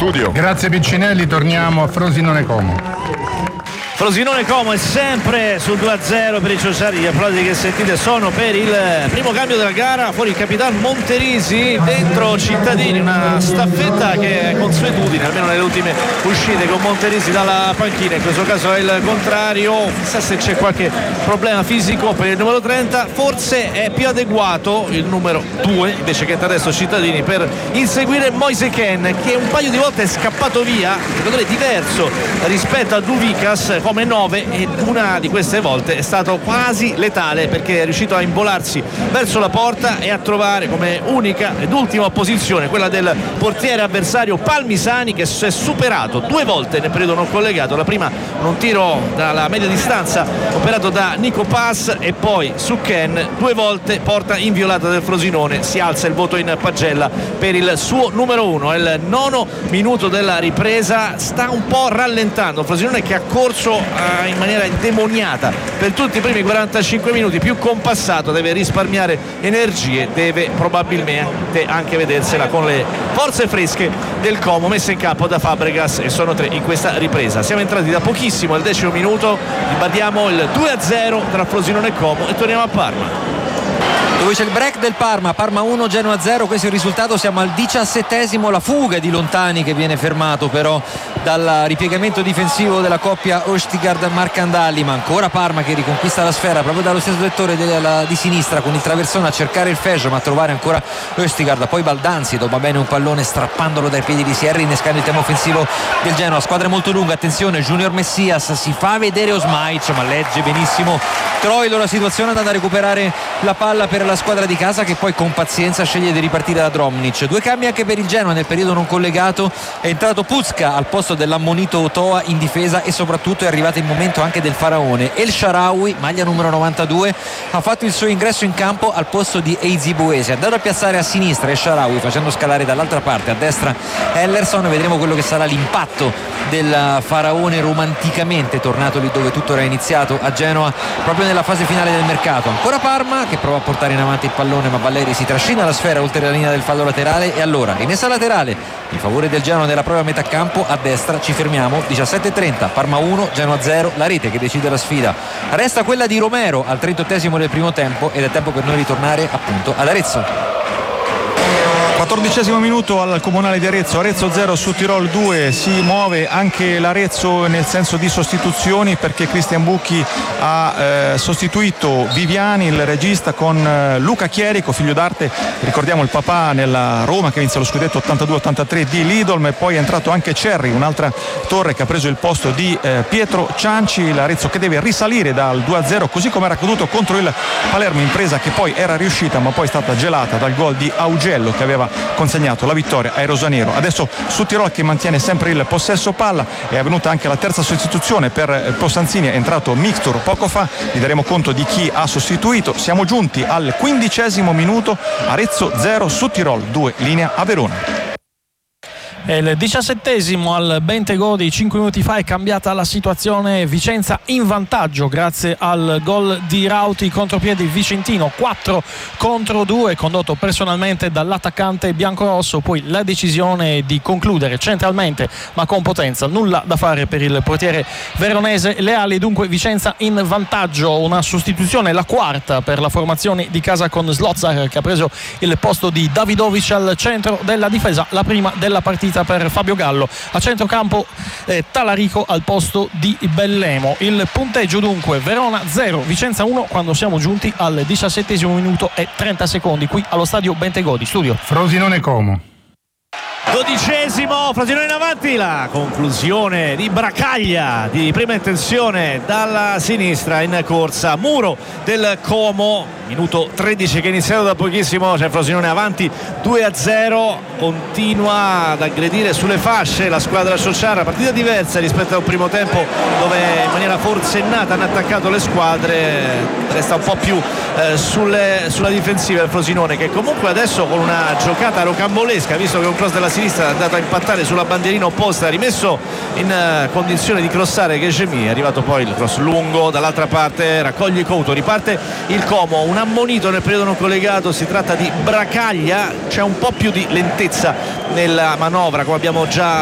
studio. Grazie Piccinelli, torniamo a Frosinone Como. Frosinone Como è sempre sul 2-0 per i ciociari. Gli applaudi che sentite sono per il primo cambio della gara. Fuori il capitano Monterisi, dentro Cittadini, una staffetta che è consuetudine almeno nelle ultime uscite con Monterisi dalla panchina. In questo caso è il contrario, chissà se c'è qualche problema fisico per il numero 30. Forse è più adeguato il numero 2 invece che adesso Cittadini per inseguire Moise Ken, che un paio di volte è scappato via, giocatore diverso rispetto a Duvikas come 9, e una di queste volte è stato quasi letale perché è riuscito a involarsi verso la porta e a trovare come unica ed ultima posizione quella del portiere avversario Palmisani, che si è superato 2 volte nel periodo non collegato. La prima un tiro dalla media distanza operato da Nico Pass, e poi su Ken 2 volte porta inviolata del Frosinone. Si alza il voto in pagella per il suo numero 1. È il 9° minuto della ripresa, sta un po' rallentando il Frosinone, che ha corso in maniera indemoniata per tutti i primi 45 minuti, più compassato, deve risparmiare energie, deve probabilmente anche vedersela con le forze fresche del Como messe in campo da Fabregas, e sono 3 in questa ripresa. Siamo entrati da pochissimo al 10° minuto, ribadiamo il 2-0 tra Frosinone e Como e torniamo a Parma, dove c'è il break del Parma 1 Genoa 0. Questo è il risultato. Siamo al 17°, la fuga di Lontani che viene fermato però dal ripiegamento difensivo della coppia Østigard-Marcandali, ma ancora Parma che riconquista la sfera proprio dallo stesso settore di sinistra con il traversone a cercare il Feggio, ma a trovare ancora Østigard. Poi Baldanzi dopa bene un pallone strappandolo dai piedi di Sierri, innescando il tema offensivo del Genoa. Squadra molto lunga, attenzione, Junior Messias, si fa vedere Osmaic ma legge benissimo Troilo la situazione, andando a recuperare la palla per la squadra di casa, che poi con pazienza sceglie di ripartire da Dromnic. 2 cambi anche per il Genoa nel periodo non collegato. È entrato Puzka al posto dell'ammonito Otoa in difesa, e soprattutto è arrivato il momento anche del faraone. El Shaarawy, maglia numero 92, ha fatto il suo ingresso in campo al posto di Eizi Buesi. È andato a piazzare a sinistra El Shaarawy, facendo scalare dall'altra parte a destra Ellerson. Vedremo quello che sarà l'impatto del faraone romanticamente tornato lì dove tutto era iniziato, a Genova, proprio nella fase finale del mercato. Ancora Parma che prova a portare in avanti il pallone, ma Valleri si trascina la sfera oltre la linea del fallo laterale, e allora rimessa laterale in favore del Genoa nella propria metà campo. A destra ci fermiamo, 17:30, Parma 1 Genoa 0, la rete che decide la sfida resta quella di Romero al 38° del primo tempo, ed è tempo per noi ritornare appunto ad Arezzo. 14° minuto al Comunale di Arezzo 0 su Tirol 2. Si muove anche l'Arezzo nel senso di sostituzioni, perché Cristian Bucchi ha sostituito Viviani, il regista, con Luca Chierico, figlio d'arte, ricordiamo il papà nella Roma che vinse lo scudetto 82-83 di Lidl, e poi è entrato anche Cerri, un'altra torre che ha preso il posto di Pietro Cianci. L'Arezzo che deve risalire dal 2-0, così come era accaduto contro il Palermo, impresa che poi era riuscita ma poi è stata gelata dal gol di Augello, che aveva consegnato la vittoria ai rosanero. Adesso su Tirol, che mantiene sempre il possesso palla, è avvenuta anche la terza sostituzione per Posanzini, è entrato Mixtur poco fa, vi daremo conto di chi ha sostituito. Siamo giunti al 15° minuto, Arezzo 0 su Tirol 2, linea a Verona. È il 17° al Bentegodi. 5 minuti fa è cambiata la situazione, Vicenza in vantaggio grazie al gol di Rauti, contropiedi vicentino 4-2, condotto personalmente dall'attaccante biancorosso. Poi la decisione di concludere centralmente ma con potenza, nulla da fare per il portiere veronese Leali. Dunque Vicenza in vantaggio, una sostituzione, la quarta per la formazione di casa, con Slotzar che ha preso il posto di Davidovic al centro della difesa, la prima della partita per Fabio Gallo. A centrocampo Talarico al posto di Bellemo. Il punteggio dunque Verona 0 Vicenza 1 quando siamo giunti al 17° minuto e 30 secondi qui allo stadio Bentegodi. Studio Frosinone Como. 12° Frosinone in avanti, la conclusione di Bracaglia di prima intenzione dalla sinistra in corsa, muro del Como, minuto 13 che è iniziato da pochissimo, c'è Frosinone avanti 2-0, continua ad aggredire sulle fasce la squadra Ciociara, partita diversa rispetto al primo tempo dove in maniera forsennata hanno attaccato le squadre, resta un po' più sulla difensiva il Frosinone, che comunque adesso con una giocata rocambolesca, visto che un cross della sinistra è andato a impattare sulla bandierina opposta, ha rimesso in condizione di crossare Ghecemi, è arrivato poi il cross lungo dall'altra parte, raccoglie Couto, riparte il Como, un ammonito nel periodo non collegato, si tratta di Bracaglia, c'è un po' più di lentezza nella manovra come abbiamo già